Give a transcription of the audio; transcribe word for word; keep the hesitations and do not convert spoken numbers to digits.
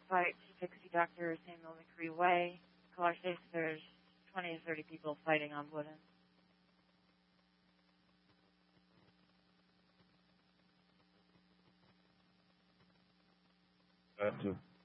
fight Dixie Doctor, Samuel McCree Way. Caller states there's twenty to thirty people fighting on Woodend. Gotcha.